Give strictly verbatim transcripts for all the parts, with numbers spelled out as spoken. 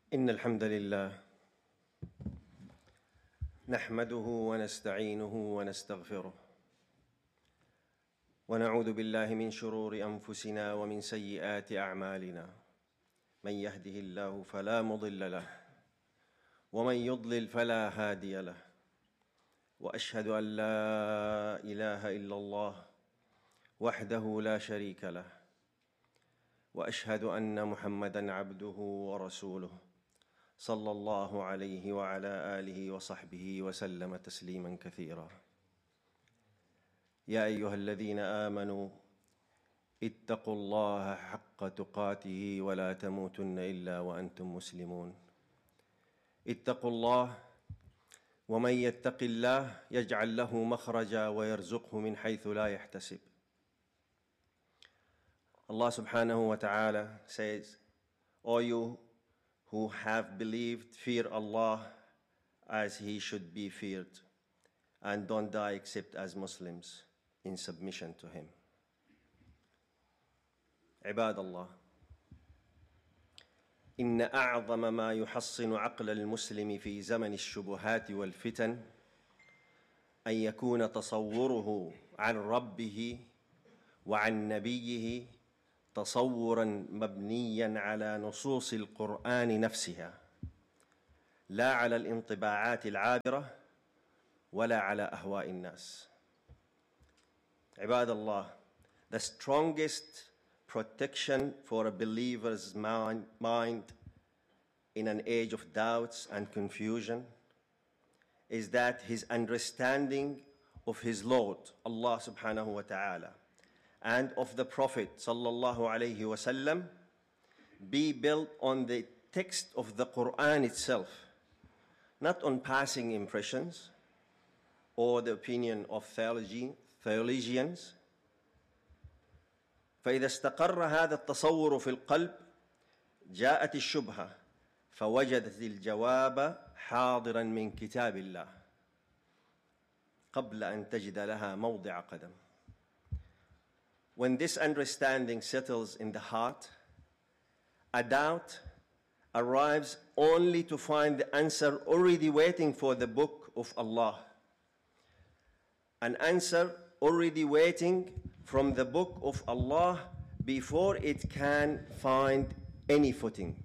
إن الحمد لله نحمده ونستعينه ونستغفره ونعوذ بالله من شرور أنفسنا ومن سيئات أعمالنا. من يهده الله فلا مضل له ومن يضلل فلا هادي له، وأشهد أن لا إله إلا الله وحده لا شريك له، وأشهد أن محمدًا عبده ورسوله صلى الله عليه وعلى آله وصحبه وسلم تسليمًا كثيرًا. يا أيها الذين آمنوا اتقوا الله حق تقاته ولا تموتن إلا وأنتم مسلمون. اتقوا الله، ومن يتق الله يجعل له مخرجا ويرزقه من حيث لا يحتسب. Allah subhanahu wa ta'ala says, O you who have believed, fear Allah as He should be feared, and don't die except as Muslims in submission to Him. عباد الله، إن أعظم ما يحصن عقل المسلم في زمن الشبهات والفتن أن يكون تصوره عن ربه وعن نبيه تصوراً مبنياً على نصوص القرآن نفسها، لا على الانطباعات العابرة ولا على أهواء الناس. عباد الله, the strongest protection for a believer's mind in an age of doubts and confusion is that his understanding of his Lord, Allah subhanahu wa ta'ala, and of the Prophet sallallahu alayhi wasallam be built on the text of the Quran itself, not on passing impressions or the opinion of theology, theologians. فإذا استقر هذا التصور في القلب جاءت الشبهة فوجدت الجواب حاضرا من كتاب الله قبل أن تجد لها موضع قدم. When this understanding settles in the heart, a doubt arrives only to find the answer already waiting for the book of Allah, an answer already waiting from the book of Allah before it can find any footing.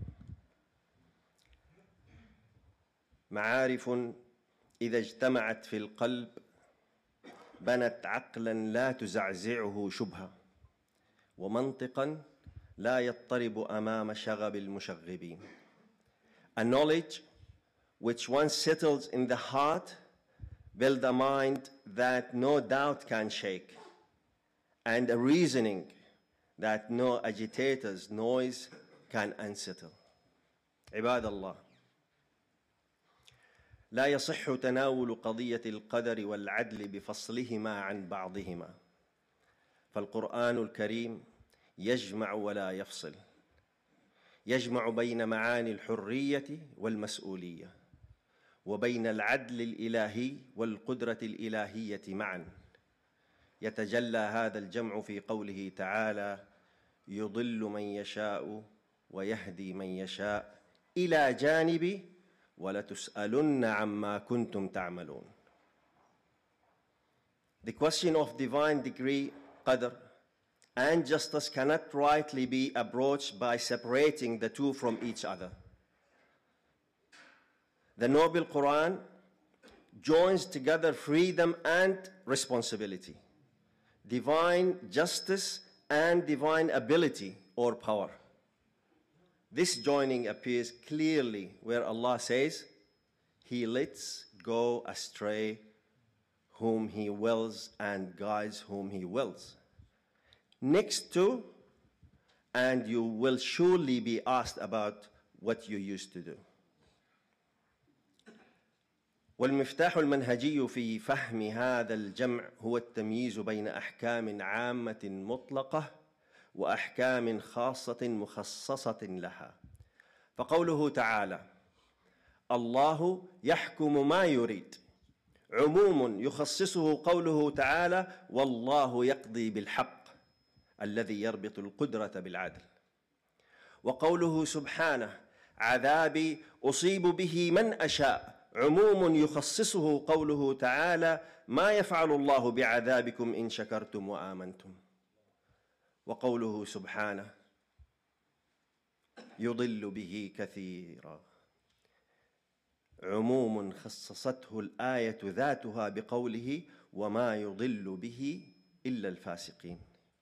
معارف إذا اجتمعت في القلب بنت عقلاً لا تزعزعه شبهة، ومنطقاً لا يضطرب أمام شغب المشغبين. A knowledge which once settles in the heart builds a mind that no doubt can shake, and a reasoning that no agitator's noise can unsettle. عباد الله، لا يصح تناول قضية القدر والعدل بفصلهما عن بعضهما، فالقرآن الكريم يجمع ولا يفصل، يجمع بين معاني الحرية والمسؤولية، وبين العدل الإلهي والقدرة الإلهية معا. يتجلى هذا الجمع في قوله تعالى: يضل من يشاء ويهدي من يشاء إلى جانب وَلَتُسْأَلُنَّ عَمَّا كُنْتُمْ تَعْمَلُونَ. The question of divine decree, qadr, and justice cannot rightly be approached by separating the two from each other. The noble Quran joins together freedom and responsibility, divine justice and divine ability or power. This joining appears clearly where Allah says, He lets go astray whom He wills and guides whom He wills. Next to, and you will surely be asked about what you used to do. والمفتاح المنهجي في فهم هذا الجمع هو التمييز بين أحكام عامة مطلقة وأحكام خاصة مخصصة لها. فقوله تعالى: الله يحكم ما يريد، عموم يخصصه قوله تعالى: والله يقضي بالحق، الذي يربط القدرة بالعدل. وقوله سبحانه: عذابي أصيب به من أشاء عموم يخصصه قوله تعالى ما يفعل الله بعذابكم إن شكرتم وآمنتم وقوله سبحانه يضل به كثيرا عموم خصصته الآية ذاتها بقوله وما يضل به إلا الفاسقين.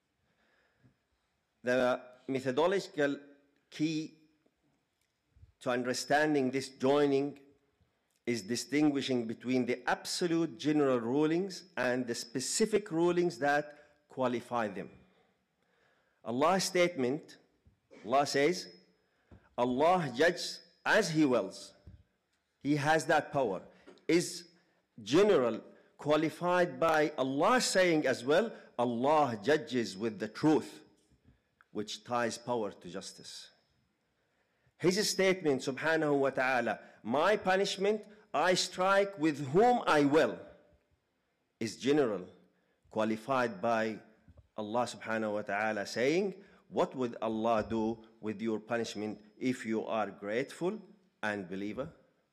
The methodological key to understanding this joining is distinguishing between the absolute general rulings and the specific rulings that qualify them. Allah's statement, Allah says, Allah judges as He wills. He has that power. Is general, qualified by Allah saying as well, Allah judges with the truth, which ties power to justice. His statement, subhanahu wa ta'ala, my punishment, I strike with whom I will, is general, qualified by Allah subhanahu wa ta'ala saying, what would Allah do with your punishment if you are grateful and believer?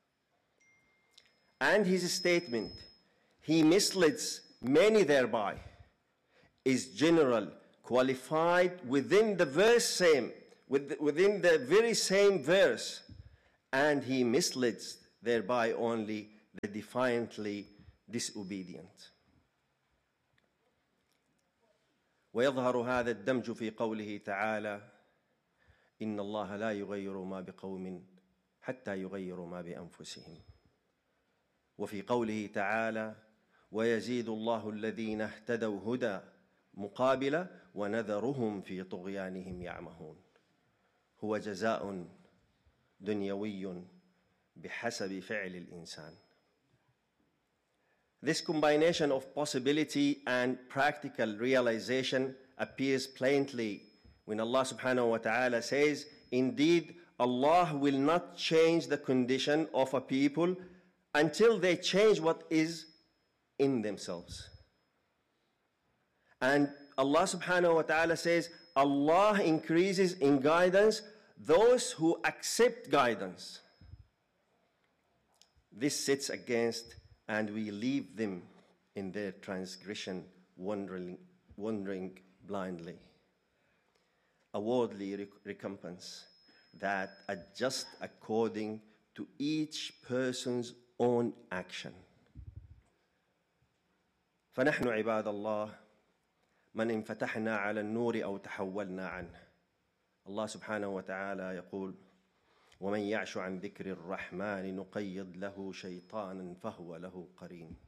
And his statement, he misleads many thereby, is general, qualified within the verse same, within the very same verse, and he misleads thereby only the defiantly disobedient. ويظهر هذا الدمج في قوله تعالى إن الله لا يغير ما بقوم حتى يغيروا ما بأنفسهم وفي قوله تعالى ويزيد الله الذين اهتدوا هدى مقابل ونذرهم في طغيانهم يعمهون هو جزاء دنيوي بحسب فعل الإنسان. This combination of possibility and practical realization appears plainly when Allah subhanahu wa ta'ala says, indeed, Allah will not change the condition of a people until they change what is in themselves. And Allah subhanahu wa ta'ala says, Allah increases in guidance those who accept guidance. This sits against, and we leave them in their transgression, wandering, wandering blindly. A worldly recompense that adjusts according to each person's own action. فنحن عباد الله من انفتحنا على النور أو تحولنا عنه. الله سبحانه وتعالى يقول ومن يعش عن ذكر الرحمن نقيض له شيطانا فهو له قرين.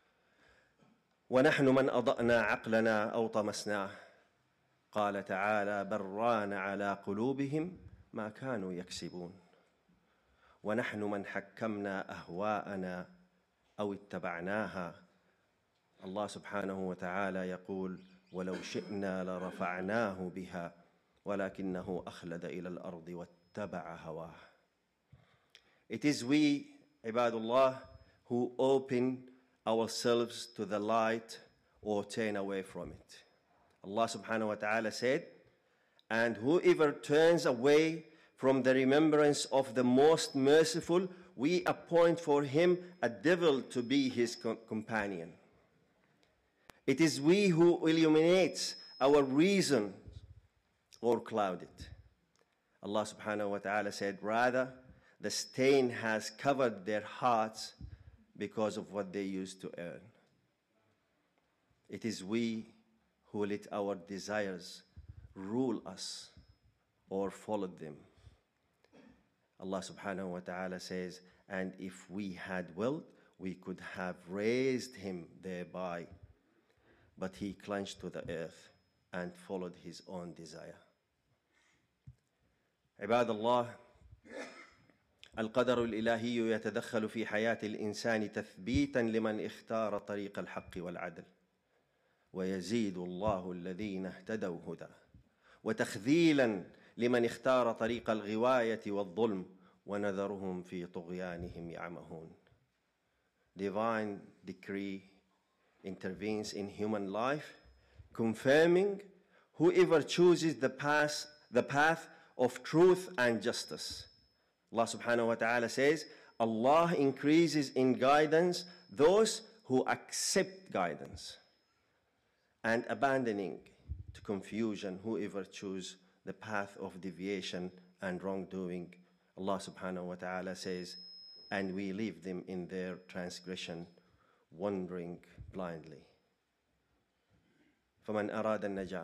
ونحن من أضأنا عقلنا أو طمسناه قال تعالى بل ران على قلوبهم ما كانوا يكسبون. ونحن من حكمنا أهواءنا أو اتبعناها الله سبحانه وتعالى يقول ولو شئنا لرفعناه بها ولكنه أخلد إلى الأرض واتبع هواه. It is we, Ibadullah, who open ourselves to the light or turn away from it. Allah subhanahu wa ta'ala said, and whoever turns away from the remembrance of the most merciful, we appoint for him a devil to be his co- companion. It is we who illuminates our reason or cloud it. Allah subhanahu wa ta'ala said, rather, the stain has covered their hearts because of what they used to earn. It is we who let our desires rule us or follow them. Allah subhanahu wa ta'ala says, and if we had willed, we could have raised him thereby. But he clung to the earth and followed his own desire. عباد الله القدر الإلهي يتدخل في حياة الإنسان تثبيتا لمن اختار طريق الحق والعدل ويزيد الله الذين اهتدوا هدى وتخذيلا لمن اختار طريق الغواية والظلم ونذرهم في طغيانهم يعمهون. Divine decree intervenes in human life, confirming whoever chooses the path, the path of truth and justice, Allah subhanahu wa ta'ala says, Allah increases in guidance those who accept guidance, and abandoning to confusion whoever choose the path of deviation and wrongdoing. Allah subhanahu wa ta'ala says, and we leave them in their transgression, wandering blindly. فمن أراد النجاة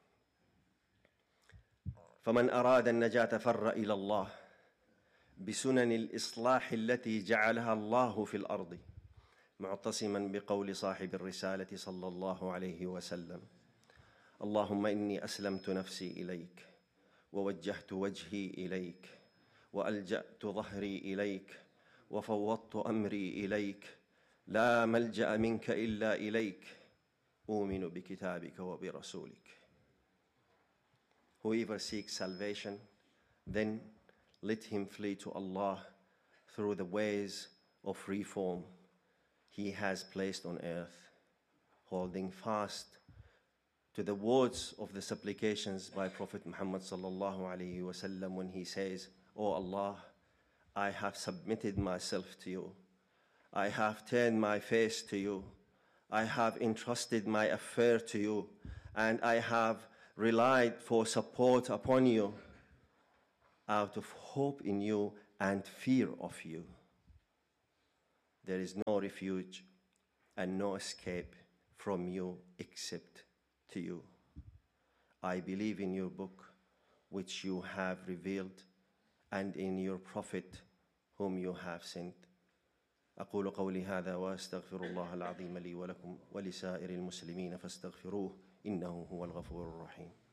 فمن أراد النجاة فر إلى الله بسنن الإصلاح التي جعلها الله في الأرض معتصما بقول صاحب الرسالة صلى الله عليه وسلم اللهم إني أسلمت نفسي إليك ووجهت وجهي إليك وألجأت ظهري إليك وفوضت أمري إليك لا ملجأ منك إلا إليك أؤمن بكتابك وبرسولك. Whoever seeks salvation, then let him flee to Allah through the ways of reform He has placed on earth, holding fast to the words of the supplications by Prophet Muhammad sallallahu alaihi wasallam when he says, "O Allah, I have submitted myself to you. I have turned my face to you. I have entrusted my affair to you, and I have relied for support upon you out of hope in you and fear of you. There is no refuge and no escape from you except to you. I believe in your book, which you have revealed, and in your prophet, whom you have sent. أقول قولي هذا وأستغفر الله العظيم لي ولكم ولسائر المسلمين فاستغفروه إنه هو الغفور الرحيم.